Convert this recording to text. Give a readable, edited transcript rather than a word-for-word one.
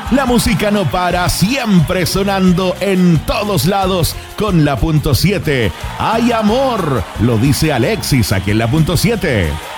La música no para, siempre sonando en todos lados con la punto 7. ¡Hay amor! Lo dice Alexis aquí en la punto 7.